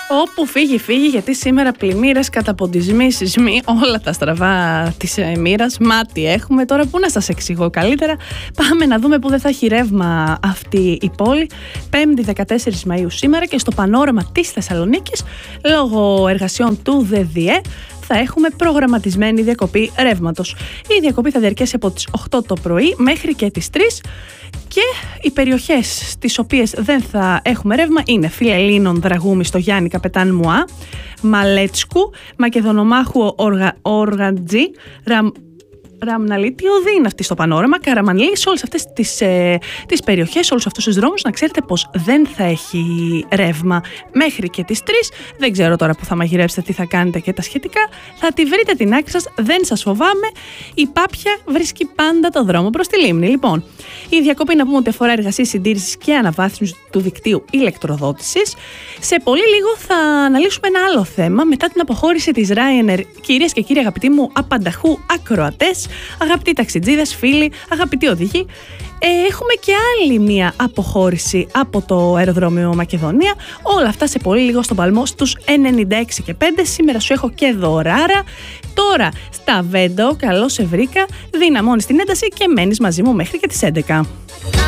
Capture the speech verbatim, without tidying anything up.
Όπου φύγει, φύγει, γιατί σήμερα πλημμύρες, καταποντισμοί, σεισμοί, όλα τα στραβά της ε, μοίρας. Μάτι έχουμε τώρα, πού να σας εξηγώ καλύτερα. Πάμε να δούμε που δεν θα έχει ρεύμα αυτή η πόλη. Πέμπτη δεκατέσσερις Μαΐου σήμερα και στο πανόραμα της Θεσσαλονίκης, λόγω εργασιών του ΔΔΕ, θα έχουμε προγραμματισμένη διακοπή ρεύματος. Η διακοπή θα διαρκέσει από τις οκτώ το πρωί μέχρι και τις τρεις. Και οι περιοχές στις οποίες δεν θα έχουμε ρεύμα είναι Φιλελλήνων Δραγούμη στο Γιάννη Καπετάν Μουά, Μαλέτσκου, Μακεδονομάχου Οργα, Οργαντζή, Ραμ, Ραμναλίτη, Οδύν αυτή στο πανόραμα, Καραμανλή, σε όλες αυτές τις, ε, τις περιοχές, σε όλους αυτούς τους δρόμους, να ξέρετε πως δεν θα έχει ρεύμα μέχρι και τις τρεις. Δεν ξέρω τώρα που θα μαγειρέψετε, τι θα κάνετε και τα σχετικά. Θα τη βρείτε την άκρη σας, δεν σας φοβάμαι. Η Πάπια βρίσκει πάντα το δρόμο προς τη λίμνη. Λοιπόν, η διακοπή, να πούμε ότι αφορά εργασίες συντήρησης και αναβάθμισης του δικτύου ηλεκτροδότησης. Σε πολύ λίγο θα αναλύσουμε ένα άλλο θέμα μετά την αποχώρηση της Ryanair. Κυρίες και κύριοι, αγαπητοί μου απανταχού ακροατές, αγαπητοί ταξιτζίδες, φίλοι, αγαπητοί οδηγοί, ε, έχουμε και άλλη μία αποχώρηση από το αεροδρόμιο Μακεδονία. Όλα αυτά σε πολύ λίγο στον Παλμό στους ενενήντα έξι και πέντε. Σήμερα σου έχω και δωράρα. Τώρα στα Βέντο, καλώς σε βρήκα, δυναμώνεις την ένταση και μένεις μαζί μου μέχρι και τις έντεκα.